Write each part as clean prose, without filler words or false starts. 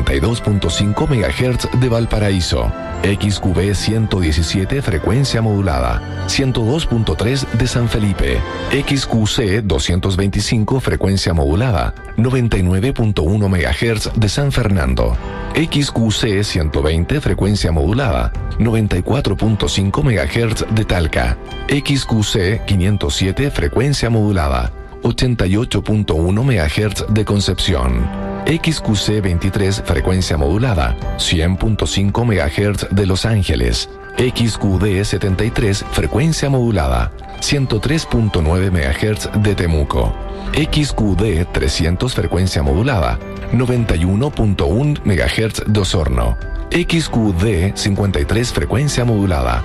92.5 MHz de Valparaíso, XQB 117 frecuencia modulada, 102.3 de San Felipe, XQC 225 frecuencia modulada, 99.1 MHz de San Fernando, XQC 120 frecuencia modulada, 94.5 MHz de Talca, XQC 507 frecuencia modulada, 88.1 MHz de Concepción, XQC 23 frecuencia modulada, 100.5 MHz de Los Ángeles, XQD 73 frecuencia modulada, 103.9 MHz de Temuco, XQD 300 frecuencia modulada, 91.1 MHz de Osorno, XQD 53 frecuencia modulada,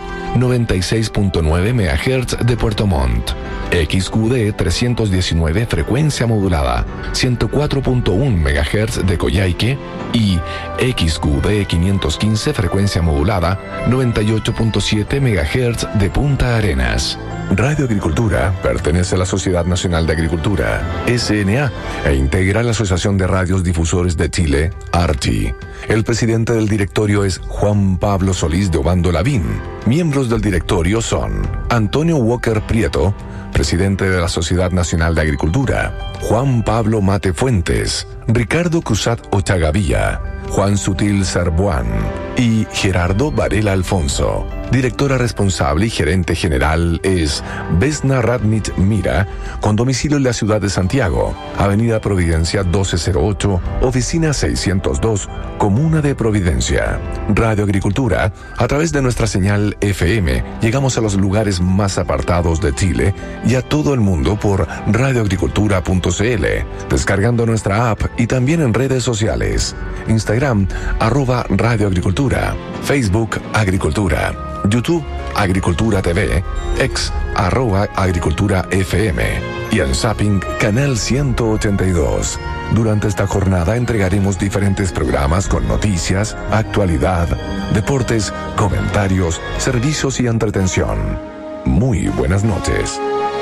96.9 MHz de Puerto Montt, XQD 319 frecuencia modulada, 104.1 MHz de Coyhaique y XQD 515 frecuencia modulada, 98.7 MHz de Punta Arenas. Radio Agricultura pertenece a la Sociedad Nacional de Agricultura, SNA, e integra la Asociación de Radios Difusores de Chile, ARCHI. El presidente del directorio es Juan Pablo Solís de Obando Lavín. Miembros del directorio son Antonio Walker Prieto, presidente de la Sociedad Nacional de Agricultura, Juan Pablo Mate Fuentes, Ricardo Cruzat Ochagavía, Juan Sutil Sarbuán y Gerardo Varela Alfonso. Directora responsable y gerente general es Vesna Radnich Mira, con domicilio en la ciudad de Santiago, Avenida Providencia 1208, Oficina 602, Comuna de Providencia. Radio Agricultura, a través de nuestra señal FM, llegamos a los lugares más apartados de Chile y a todo el mundo por radioagricultura.cl, descargando nuestra app y también en redes sociales. Instagram, @radioagricultura, Facebook, Agricultura, YouTube, Agricultura TV, X, @Agricultura FM y en Zapping, Canal 182. Durante esta jornada entregaremos diferentes programas con noticias, actualidad, deportes, comentarios, servicios y entretención. Muy buenas noches.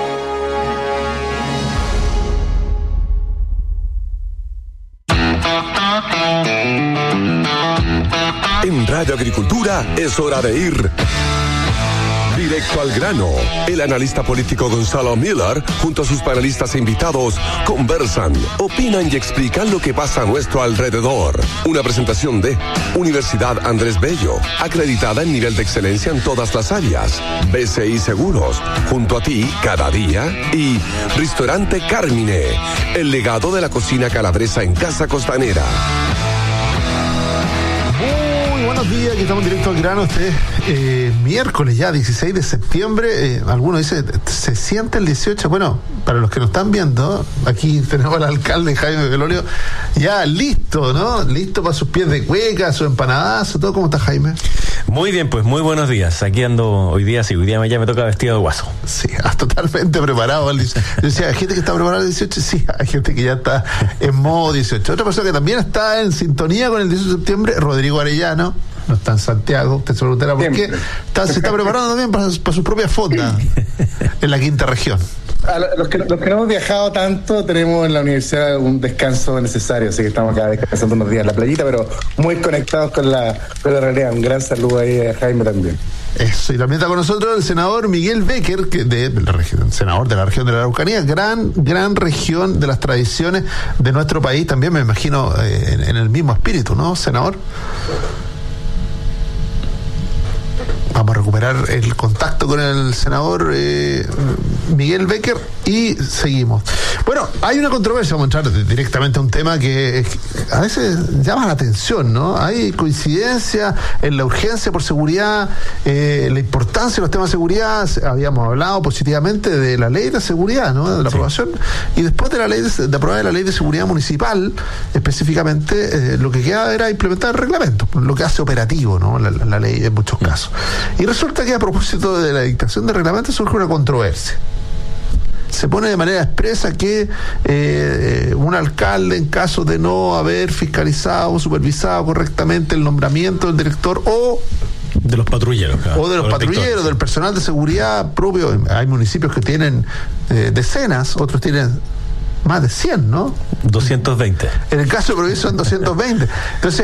En Radio Agricultura es hora de ir directo al grano. El analista político Gonzalo Miller, junto a sus panelistas e invitados, conversan, opinan y explican lo que pasa a nuestro alrededor. Una presentación de Universidad Andrés Bello, acreditada en nivel de excelencia en todas las áreas. BCI Seguros, junto a ti cada día. Y Restaurante Carmine, el legado de la cocina calabresa en Casa Costanera. Buenos días, aquí estamos directo al grano. Miércoles ya, 16 de septiembre. Algunos dicen, se siente el 18. Bueno, para los que nos están viendo, aquí tenemos al alcalde Jaime Velorio, ya listo, ¿no? Listo para sus pies de cueca, su empanadazo, todo. ¿Cómo está, Jaime? Muy bien, pues muy buenos días. Aquí ando hoy día, sí, hoy día ya me toca vestido de guaso. Sí, totalmente preparado. Yo decía, ¿hay gente que está preparada el 18? Sí, hay gente que ya está en modo 18. Otra persona que también está en sintonía con el 18 de septiembre, Rodrigo Arellano. No está en Santiago, usted se preguntará por qué. Se está preparando también para su propia fonda en la quinta región. Los que no hemos viajado tanto, tenemos en la universidad un descanso necesario, así que estamos acá descansando unos días en la playita, pero muy conectados con la realidad. Un gran saludo ahí a Jaime también. Eso, y también está con nosotros el senador Miguel Becker, que de la región, senador de la región de la Araucanía, gran región de las tradiciones de nuestro país, también me imagino en el mismo espíritu, ¿no, senador? Vamos a recuperar el contacto con el senador Miguel Becker y seguimos. Bueno, hay una controversia, vamos a entrar directamente a un tema que a veces llama la atención, ¿no? Hay coincidencia en la urgencia por seguridad, la importancia de los temas de seguridad. Habíamos hablado positivamente de la ley de seguridad, ¿no? De la aprobación, y después de la ley de aprobar la ley de seguridad municipal, específicamente, lo que queda era implementar el reglamento, lo que hace operativo, ¿no? La ley en muchos casos. Y resulta que a propósito de la dictación de reglamento surge una controversia. Se pone de manera expresa que un alcalde, en caso de no haber fiscalizado o supervisado correctamente el nombramiento del director o de los patrulleros, claro, o de los patrulleros, del personal de seguridad propio, hay municipios que tienen decenas, otros tienen más de 100, ¿no? 220. En el caso de Providencia son 220. Entonces,